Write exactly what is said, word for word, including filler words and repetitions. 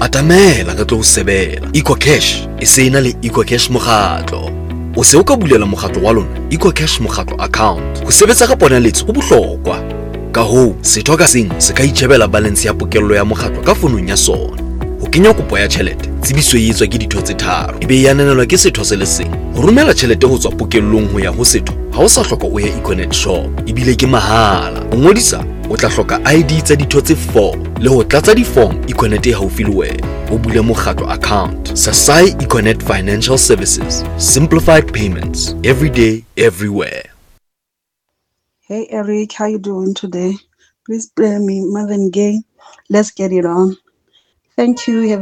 atamela re tlo o sebela. EcoCash e se ena le EcoCash mokgatlo. O se o ka bulela mokgatlo wa lona EcoCash mokgatlo account. Ho sebetsa ka ponaletso ho bohlokwa. Ka hoo, setho ka seng se ka itjhebela balance ya pokello ya mokgatlo ka fonong ya sona. Ho kenya kopo ya tjhelete, tsebiso e etswa ke ditho tse tharo. Ebe e ananelwa ke setho se le seng. Ho romela tjhelete ho tswa pokellong ho ya ho setho, ha o sa hloka o ye Econet shop. Ebile ke mahala. Ho ngodisa, o tla hloka I D tsa ditho tse four le ho tlatsa di-form Econet e haufi le wena. O bule mokgatlo account. Sasai Econet Financial Services. Simplified payments. Every day, everywhere. Hey Eric, how you doing today? Please play me Marvin Gaye. Let's get it on. Thank you. Have a